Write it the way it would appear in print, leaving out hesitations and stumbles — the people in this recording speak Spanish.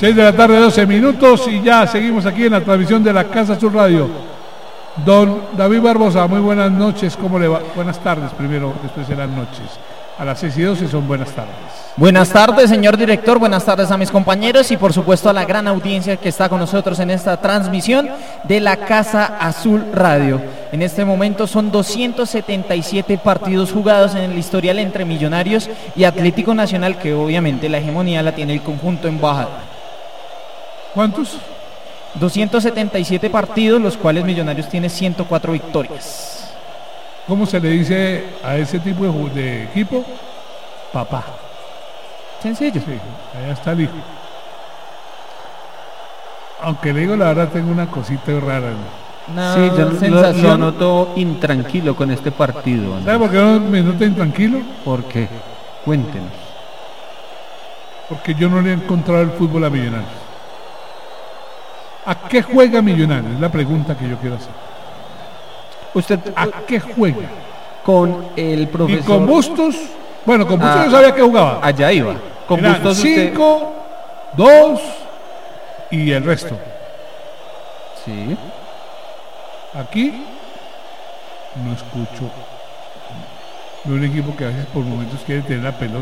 6 de la tarde, 12 minutos, y ya seguimos aquí en la transmisión de la Casa Azul Radio. Don David Barbosa, muy buenas noches, ¿cómo le va? Buenas tardes primero, después de las noches. A las 6:12 son buenas tardes. Buenas tardes, señor director, buenas tardes a mis compañeros y por supuesto a la gran audiencia que está con nosotros en esta transmisión de la Casa Azul Radio. En este momento son 277 partidos jugados en el historial entre Millonarios y Atlético Nacional, que obviamente la hegemonía la tiene el conjunto embajador. ¿Cuántos? 277 partidos, los cuales Millonarios tiene 104 victorias. ¿Cómo se le dice a ese tipo de equipo? Papá. Sencillo. Sí, allá está el hijo. Aunque le digo la verdad, tengo una cosita rara, ¿no? Sí, yo lo noto intranquilo con este partido. ¿Sabe por qué no me noto intranquilo? ¿Por qué? Cuéntenos. Porque yo no le he encontrado el fútbol a Millonarios. ¿A qué juega Millonarios? Es la pregunta que yo quiero hacer. ¿Usted a qué juega? Con el profesor. Y con Bustos, bueno, con Bustos yo sabía que jugaba. Allá iba. Con eran Bustos 5, 2 y el resto. Sí. Aquí no escucho de un equipo que a veces por momentos quiere tener la pelota.